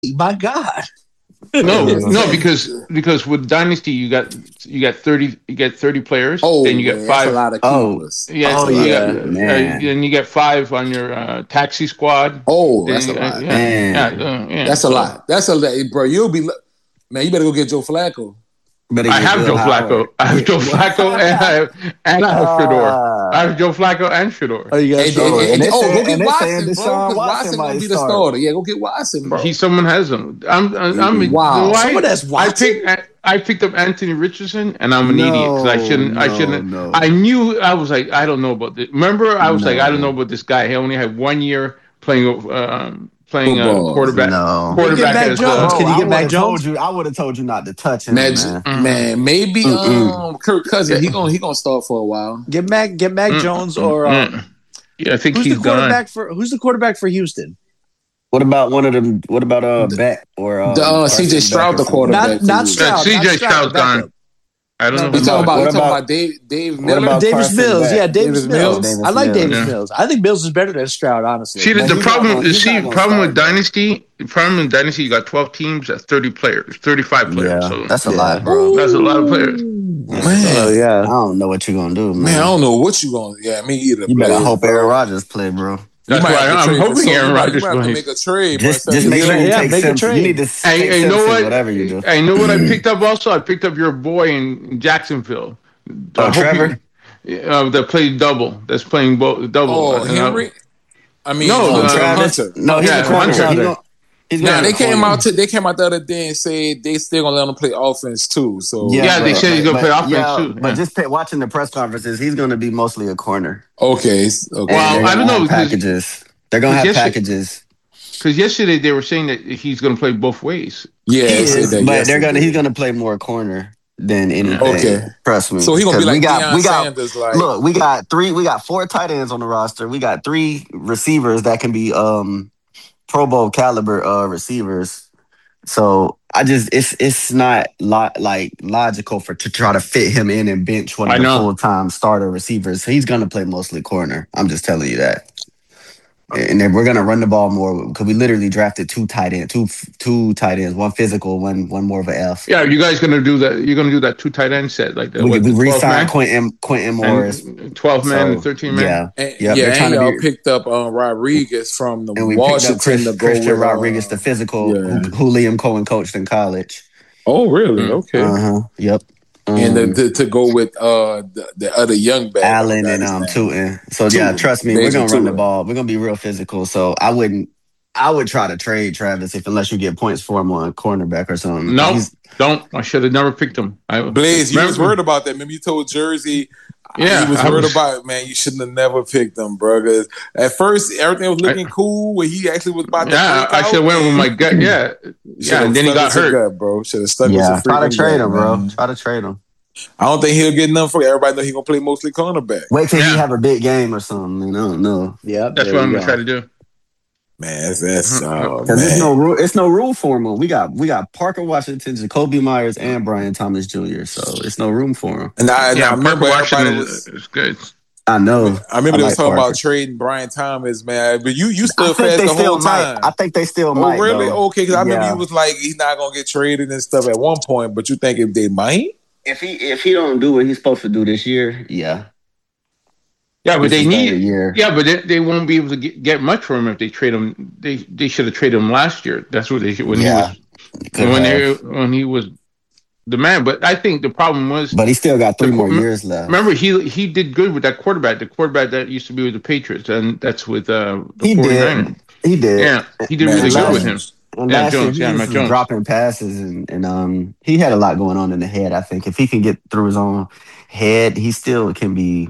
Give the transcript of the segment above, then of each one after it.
My God. No, because with Dynasty you got 30 players, Oh then you get man, that's a five. lot of Oh, keepers. Yeah, Oh, you got, yeah. man. then you get five on your taxi squad. Oh, Then that's a lot. yeah. That's a So lot. That's a lot, bro. Man. You better go get Joe Flacco. Better I get have Bill Joe Flacco. Howard. I have Joe Flacco, and I have Shador. I have Joe Flacco and Shador. Oh, you guys. Oh, and they Go saying get Watson, bro. Deshaun Because Watson Watson gonna might be the start. starter. Yeah, go get Watson, bro. Someone has him. Wow. Someone has Watson? I picked up Anthony Richardson, and I'm an No, idiot because I shouldn't. no. I knew I was like, I don't know about this. Remember, I was like, I don't know No. about this guy. He only had 1 year playing Football. quarterback. No. Quarterback Mac as Jones. Can you get Mac Jones? I would have told you not to touch him, man. Maybe Kirk Cousins. He gonna start for a while. Get Mac Jones or yeah, I think who's he's the quarterback gone. who's the quarterback for Houston? What about one of them? What about Beck or CJ Stroud, the quarterback? Not Stroud. CJ Stroud's gone. I don't know. You talking about Dave What Miller? about Davis Carson Mills. Beck? Yeah, Davis Mills. Davis I like Mills. Davis Mills. I think Mills is better than Stroud, honestly. See, But the he's problem. not gonna Problem with start, though. Dynasty. The problem with Dynasty, you got 12 teams. That's 30 players, 35 players. Yeah, So that's a lot, bro. that's a lot of players. Man, Oh I yeah. don't know what you're gonna do, man. man, I don't know what you gonna. Yeah, me either. You better Blaze, hope bro. Aaron Rodgers play, bro. That's why I'm hoping Aaron Rodgers You might have to plays. make a trade. Just bro. make sure you Yeah, take make a Simpson. trade. You need to take Hey, you know Simpson, what? whatever you do. I know what I picked up. Also, I picked up your boy in Jacksonville. Trevor? That played double. That's playing double. Oh, Henry. I mean, Travis. Hunter. No, he's Yeah, a corner. Hunter. He's Nah, gonna they be a came corner. out. They came out the other day and said they still gonna let him play offense too. So Yeah, they said he's gonna play offense too. But Yeah. just watching the press conferences, he's gonna be mostly a corner. okay. Well, And I don't know, have because- packages. They're gonna have yesterday- packages. Because yesterday they were saying that he's going to play both ways. Yeah, He they said is, that but yesterday. he's gonna play more corner than anything. Okay. Trust me. So he gonna be 'Cause like Deion Sanders, like look, we got 4 tight ends on the roster. We got 3 receivers that can be Pro Bowl caliber receivers. So it's not logical to try to fit him in and bench one of the full-time starter receivers. He's gonna play mostly corner. I'm just telling you that. And then we're gonna run the ball more because we literally drafted 2 tight ends, two tight ends, one physical, one more of an F. Yeah, you guys going to do that? You're going to do that 2 tight end set like that? We the 12 re-signed man? Quentin Morris. And 12 man and 13 man. Yeah, and, Yep, yeah, they're trying and to y'all be- picked up Rodriguez from the and we picked up Washington to go Christian with Rodriguez, the physical, who Liam Cohen coached in college. Oh, really? Okay. Yep. And to go with the other young back, Allen and Tootin. So yeah, trust me, we're gonna run the ball. We're gonna be real physical. So I would try to trade Travis unless you get points for him on cornerback or something. No, don't. I should have never picked him. Blaze, you was worried about that. Remember you told Jersey. Yeah, he was worried about it, man. You shouldn't have never picked him, bro. Because at first everything was looking cool when he actually was about to. Yeah, I should have went with my gut. Yeah, and then he got hurt, gut, bro. Should have stuck. Yeah, with try to trade gut, him, bro. man. Try to trade him. I don't think he'll get nothing for everybody. Know he gonna play mostly cornerback. Wait till he have a big game or something. I don't know. Yeah, that's what I'm gonna try to do. Man, that's because it's no rule for him. We got Parker Washington, Jacoby Myers, and Brian Thomas Jr. So it's no room for him. And I remember Washington was good. I know. I remember they was talking Parker. about trading Brian Thomas, man. But you stood I think fast they the still whole time. might. I think they still might. Oh, really? Though. Okay, because I remember you was like, he's not gonna get traded and stuff at one point. But you think if they might? If he don't do what he's supposed to do this year, yeah. Yeah, but they need. Year. Yeah, but they won't be able to get much from him if they trade him. They should have traded him last year. That's what they should when he was the man. But I think the problem was. But he still got 3 more years left. Remember, he did good with that quarterback. The quarterback that used to be with the Patriots, and that's with the 49ers. He did. Yeah, he did really good with him. And Yeah, last Jones. year he Yeah, Mac was Jones. dropping passes and he had a lot going on in the head. I think if he can get through his own head, he still can be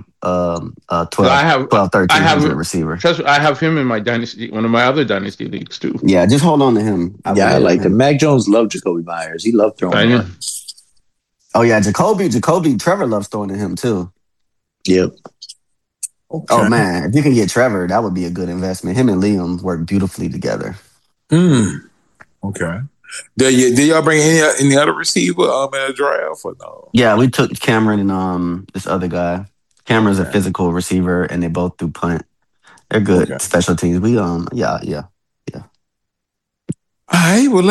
1300 receiver. Trust me, I have him in my dynasty, one of my other dynasty leagues too. Yeah, just hold on to him. I like him. Mac Jones loved Jacoby Myers. He loved throwing. I know. Oh yeah, Jacoby. Trevor loves throwing to him too. Yep. Okay. Oh man, if you can get Trevor, that would be a good investment. Him and Liam work beautifully together. Okay. Did y'all bring any other receiver in the draft or no? Yeah, we took Cameron and this other guy. Cameron's a physical receiver, and they both do punt. They're good special teams. We yeah. All right, well,